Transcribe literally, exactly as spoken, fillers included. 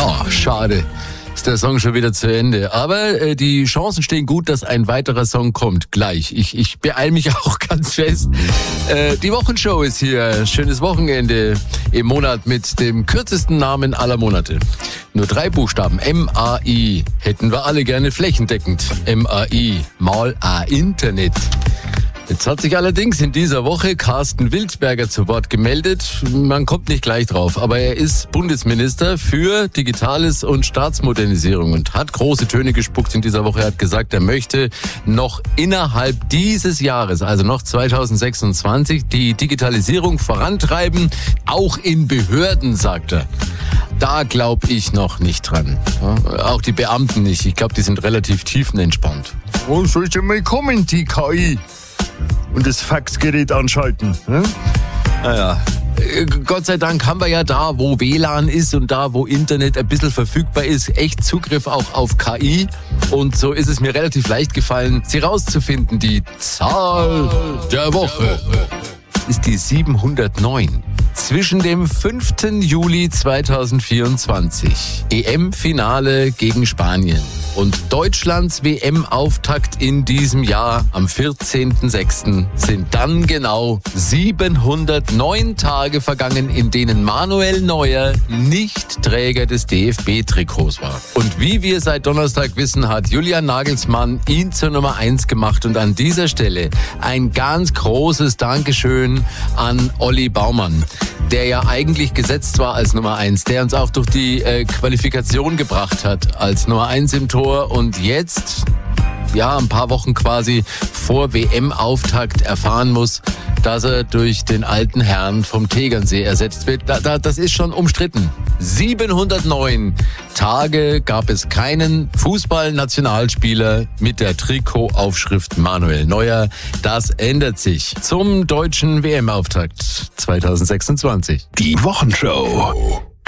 Oh, schade. Ist der Song schon wieder zu Ende. Aber äh, die Chancen stehen gut, dass ein weiterer Song kommt. Gleich. Ich, ich beeile mich auch ganz fest. Äh, die Wochenshow ist hier. Schönes Wochenende im Monat mit dem kürzesten Namen aller Monate. Nur drei Buchstaben. M A I. Hätten wir alle gerne flächendeckend. M A I. Mal A Internet. Jetzt hat sich allerdings in dieser Woche Carsten Wildberger zu Wort gemeldet. Man kommt nicht gleich drauf, aber er ist Bundesminister für Digitales und Staatsmodernisierung und hat große Töne gespuckt in dieser Woche. Er hat gesagt, er möchte noch innerhalb dieses Jahres, also noch zweitausendsechsundzwanzig, die Digitalisierung vorantreiben, auch in Behörden, sagt er. Da glaube ich noch nicht dran. Ja, auch die Beamten nicht. Ich glaube, die sind relativ tiefenentspannt. Wo soll ich mal kommen, die K I? Und das Faxgerät anschalten. Hm? Naja, Gott sei Dank haben wir ja da, wo W L A N ist und da, wo Internet ein bisschen verfügbar ist, echt Zugriff auch auf K I. Und so ist es mir relativ leicht gefallen, sie rauszufinden. Die Zahl der Woche ist die siebenhundertneun. Zwischen dem fünften Juli zweitausendvierundzwanzig, E M-Finale gegen Spanien, und Deutschlands W M-Auftakt in diesem Jahr am vierzehnten sechsten sind dann genau siebenhundertneun Tage vergangen, in denen Manuel Neuer nicht Träger des D F B-Trikots war. Und wie wir seit Donnerstag wissen, hat Julian Nagelsmann ihn zur Nummer eins gemacht. Und an dieser Stelle ein ganz großes Dankeschön an Olli Baumann, der ja eigentlich gesetzt war als Nummer eins, der uns auch durch die äh, Qualifikation gebracht hat als Nummer eins im Tor und jetzt, ja, ein paar Wochen quasi vor W M-Auftakt erfahren muss, dass er durch den alten Herrn vom Tegernsee ersetzt wird. Da, da, das ist schon umstritten. siebenhundertneun Tage gab es keinen Fußballnationalspieler mit der Trikotaufschrift Manuel Neuer. Das ändert sich zum deutschen W M-Auftakt zweitausendsechsundzwanzig. Die Wochenshow.